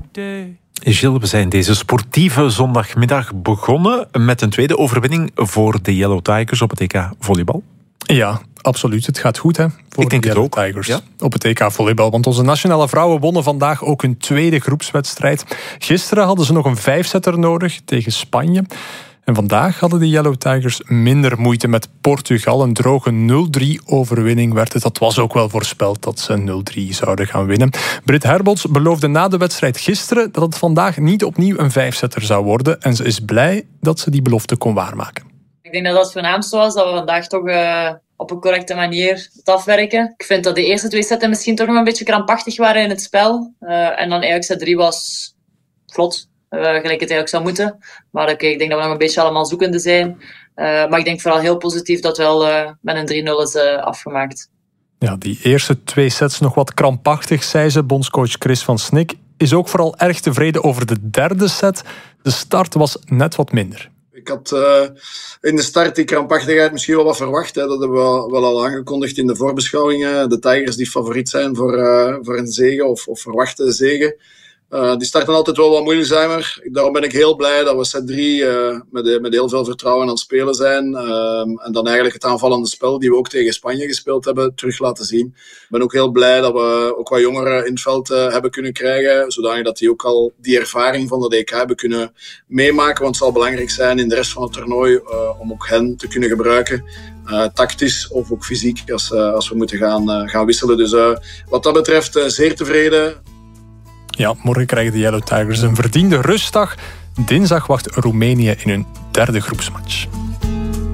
Gilles, we zijn deze sportieve zondagmiddag begonnen met een tweede overwinning voor de Yellow Tigers op het EK volleybal. Ja, absoluut. Het gaat goed, hè, voor Ik denk de het Yellow ook. Tigers. Ja. Op het EK volleybal. Want onze nationale vrouwen wonnen vandaag ook hun tweede groepswedstrijd. Gisteren hadden ze nog een 5-setter nodig tegen Spanje. En vandaag hadden de Yellow Tigers minder moeite met Portugal. Een droge 0-3 overwinning werd het. Dat was ook wel voorspeld dat ze 0-3 zouden gaan winnen. Britt Herbots beloofde na de wedstrijd gisteren dat het vandaag niet opnieuw een 5-setter zou worden. En ze is blij dat ze die belofte kon waarmaken. Ik denk dat dat het voornaamste was, dat we vandaag toch op een correcte manier het afwerken. Ik vind dat de eerste 2 setten misschien toch nog een beetje krampachtig waren in het spel. En dan eigenlijk set 3 was vlot. Gelijk het eigenlijk zou moeten. Maar ik denk dat we nog een beetje allemaal zoekende zijn. Maar ik denk vooral heel positief dat wel met een 3-0 is afgemaakt. Ja, die eerste 2 sets nog wat krampachtig, zei ze. Bondscoach Chris van Snik is ook vooral erg tevreden over de derde set. De start was net wat minder. Ik had in de start die krampachtigheid misschien wel wat verwacht. Hè. Dat hebben we wel al aangekondigd in de voorbeschouwingen. De Tigers die favoriet zijn voor een zege of verwachte zege. Die starten altijd wel wat moeizamer. Daarom ben ik heel blij dat we set 3 met heel veel vertrouwen aan het spelen zijn. En dan eigenlijk het aanvallende spel die we ook tegen Spanje gespeeld hebben, terug laten zien. Ik ben ook heel blij dat we ook wat jongeren in het veld hebben kunnen krijgen. Zodanig dat die ook al die ervaring van de DK hebben kunnen meemaken. Want het zal belangrijk zijn in de rest van het toernooi om ook hen te kunnen gebruiken. Tactisch of ook fysiek als we moeten gaan wisselen. Dus wat dat betreft zeer tevreden. Ja, morgen krijgen de Yellow Tigers een verdiende rustdag. Dinsdag wacht Roemenië in hun derde groepsmatch.